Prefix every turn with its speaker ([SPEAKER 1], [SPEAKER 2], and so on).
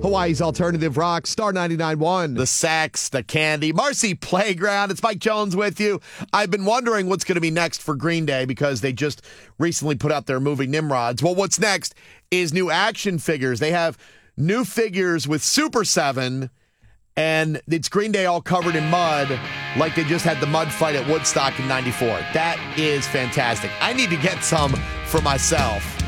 [SPEAKER 1] Hawaii's Alternative Rock, Star 99.1.
[SPEAKER 2] The sex, the candy. Marcy Playground. It's Mike Jones with you. I've been wondering what's going to be next for Green Day because they just recently put out their movie Nimrods. Well, what's next is new action figures. They have new figures with Super 7, and it's Green Day all covered in mud like they just had the mud fight at Woodstock in 94. That is fantastic. I need to get some for myself.